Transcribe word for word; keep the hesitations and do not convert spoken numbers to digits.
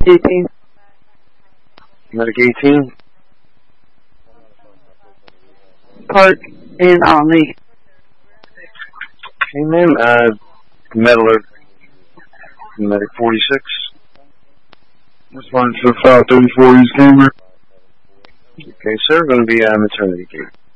eighteen. Medic eighteen. Park in Olney. Okay, ma'am. Uh, Meddler. Medic forty-six. Responding to five thirty-four East Cambridge. Okay, sir. Going to be uh, maternity gate.